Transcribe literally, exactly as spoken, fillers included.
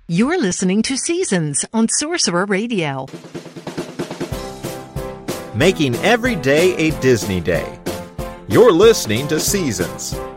You're listening to Seasons on Sorcerer Radio. Making every day a Disney day. You're listening to Seasons.